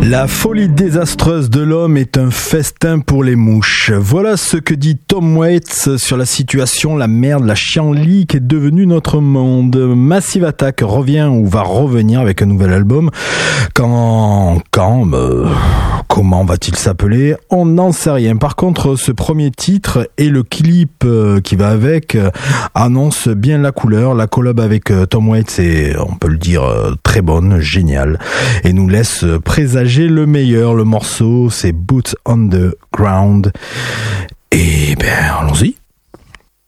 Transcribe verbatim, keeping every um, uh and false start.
La folie désastreuse de l'homme est un festin pour les mouches. Voilà ce que dit Tom Waits sur la situation, la merde, la chienlit qui est devenue notre monde. Massive Attack revient ou va revenir avec un nouvel album. Quand, quand, euh, comment va-t-il s'appeler ? On n'en sait rien. Par contre, ce premier titre et le clip euh, qui va avec euh, annoncent bien la couleur. La collab avec euh, Tom Waits est, on peut le dire, euh, très bonne, géniale, et nous laisse présager le meilleur. Le morceau, c'est Boots on the Ground. Et ben, allons-y.